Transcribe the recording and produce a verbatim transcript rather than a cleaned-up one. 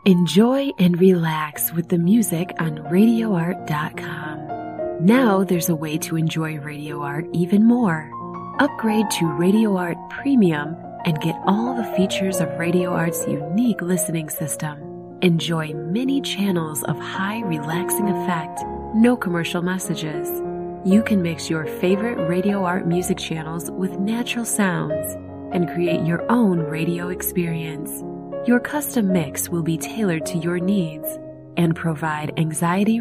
Enjoy and relax with the music on radio art dot com. Now there's a way to enjoy Radio Art even more. Upgrade to Radio Art Premium and get all the features of Radio Art's unique listening system. Enjoy many channels of high relaxing effect, no commercial messages. You can mix your favorite Radio Art music channels with natural sounds and create your own radio experience. Your custom mix will be tailored to your needs and provide anxiety